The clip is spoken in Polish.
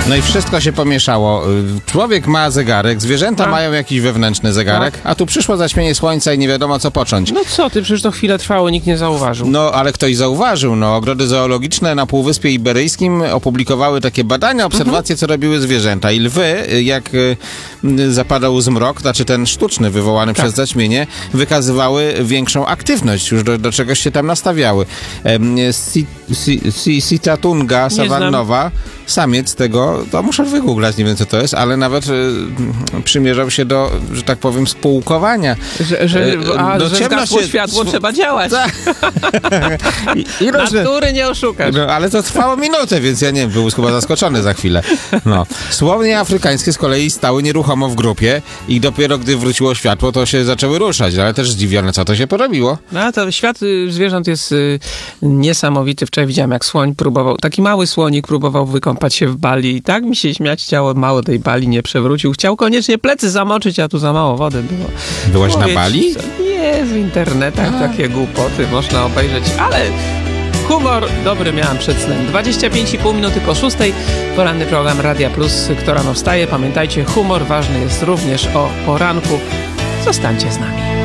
No i wszystko się pomieszało. Człowiek ma zegarek, zwierzęta mają jakiś wewnętrzny zegarek, a tu przyszło zaćmienie słońca i nie wiadomo co począć. No co ty, przecież to chwilę trwało, nikt nie zauważył. No, ale ktoś zauważył. No, ogrody zoologiczne na Półwyspie Iberyjskim opublikowały takie badania, obserwacje, co robiły zwierzęta. I lwy, jak zapadał zmrok, znaczy ten sztuczny wywołany przez zaćmienie, wykazywały większą aktywność. Już do czegoś się tam nastawiały. Sitatunga savannowa, samiec tego, to muszę wygooglać, nie wiem co to jest, ale nawet przymierzał się do, że tak powiem, spółkowania. Że zgasło światło, trzeba działać. Natury nie oszukasz. No, ale to trwało minutę, więc ja nie wiem, był chyba zaskoczony za chwilę. No. Słownie afrykańskie z kolei stały nieruchomo w grupie i dopiero gdy wróciło światło, to się zaczęły ruszać, ale też zdziwione, co to się porobiło. No to świat zwierząt jest niesamowity. Wczoraj widziałem, jak słoń próbował, taki mały słonik próbował wykąpać się w bali i tak mi się śmiać chciało, mało tej bali nie przewrócił. Chciał koniecznie plecy zamoczyć, a tu za mało wody było. Byłaś na Bali? Nie, w internetach takie głupoty można obejrzeć, ale humor dobry miałam przed snem. 25,5 minuty po 6. Poranny program Radia Plus, kto rano wstaje. Pamiętajcie, humor ważny jest również o poranku. Zostańcie z nami.